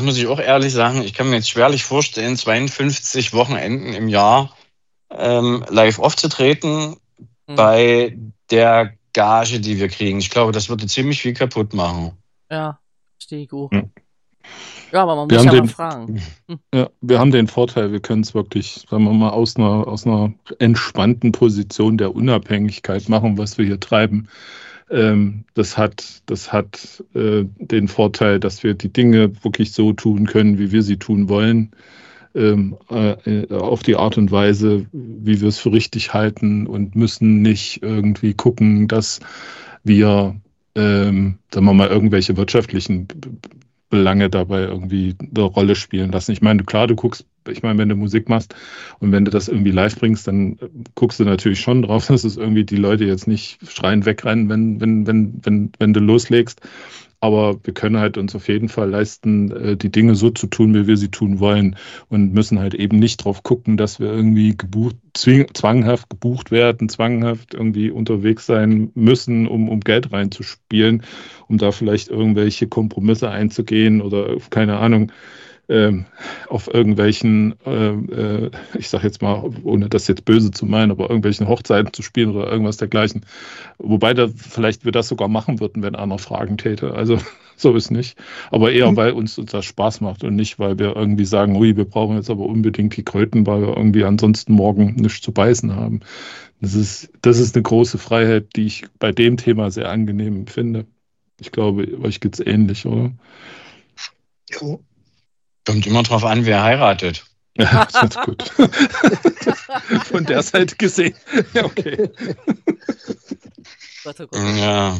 muss ich auch ehrlich sagen, ich kann mir jetzt schwerlich vorstellen, 52 Wochenenden im Jahr live aufzutreten Hm. bei der Gage, die wir kriegen. Ich glaube, das würde ziemlich viel kaputt machen. Ja, verstehe ich auch. Ja. Ja, aber man Wir muss haben ja mal den, fragen. Hm. ja, wir haben den Vorteil, wir können es wirklich, sagen wir mal, aus einer entspannten Position der Unabhängigkeit machen, was wir hier treiben. Das hat den Vorteil, dass wir die Dinge wirklich so tun können, wie wir sie tun wollen, auf die Art und Weise, wie wir es für richtig halten und müssen nicht irgendwie gucken, dass wir, sagen wir mal, irgendwelche wirtschaftlichen Belange dabei irgendwie eine Rolle spielen lassen. Ich meine, klar, du guckst, ich meine, wenn du Musik machst und wenn du das irgendwie live bringst, dann guckst du natürlich schon drauf, dass es irgendwie die Leute jetzt nicht schreiend wegrennen, wenn du loslegst. Aber wir können halt uns auf jeden Fall leisten, die Dinge so zu tun, wie wir sie tun wollen und müssen halt eben nicht drauf gucken, dass wir irgendwie zwanghaft gebucht werden, zwanghaft irgendwie unterwegs sein müssen, um Geld reinzuspielen, um da vielleicht irgendwelche Kompromisse einzugehen oder keine Ahnung, ähm, auf irgendwelchen, ich sag jetzt mal, ohne das jetzt böse zu meinen, aber irgendwelchen Hochzeiten zu spielen oder irgendwas dergleichen. Wobei da vielleicht wir das sogar machen würden, wenn einer Fragen täte. Also so ist nicht. Aber eher, weil uns das Spaß macht und nicht, weil wir irgendwie sagen, ui, wir brauchen jetzt aber unbedingt die Kröten, weil wir irgendwie ansonsten morgen nichts zu beißen haben. Das ist eine große Freiheit, die ich bei dem Thema sehr angenehm finde. Ich glaube, euch geht's ähnlich, oder? Jo. Kommt immer drauf an, wer heiratet. Ja, das ist gut. Von der Seite gesehen. Ja, okay. Gott, oh Gott. Ja,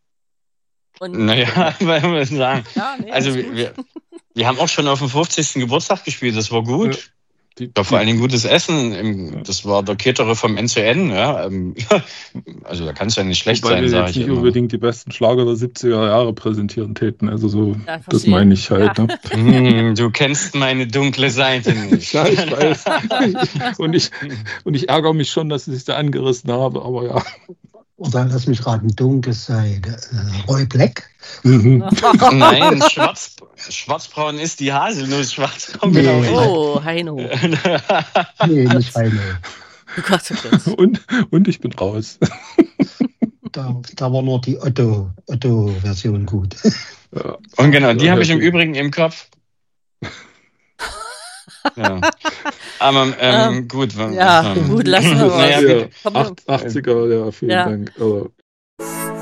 Und naja, weil wir sagen, ja, nee, also ist gut. wir haben auch schon auf dem 50. Geburtstag gespielt, das war gut. Da vor allen Dingen gutes Essen. Das war der Caterer vom NCN. Ja. Also da kann es ja nicht schlecht Wobei sein, wir sage jetzt ich nicht immer. unbedingt die besten Schlager der 70er Jahre präsentieren täten. Also so, Ja, das verstehe. meine ich halt. Ja. Ne? Du kennst meine dunkle Seite nicht. Ja, ich weiß. Und ich ärgere mich schon, dass ich da angerissen habe, aber ja. Oder lass mich raten, dunkle Seite. Roy Black? Mhm. Nein, schwarzbraun ist die Haselnuss. Schwarzbraun Nee. genau. Oh, Heino. Nee, nicht Heino. Oh Gott, oh Gott. Und ich bin raus. Da war nur die Otto-Version gut. Ja. Und genau, die Ja, habe ich im gut. Übrigen im Kopf. Ja. Aber gut. Ja, gut, lassen wir mal. Naja, Ja, Komm, 80er, ja, vielen Ja. Dank. Aber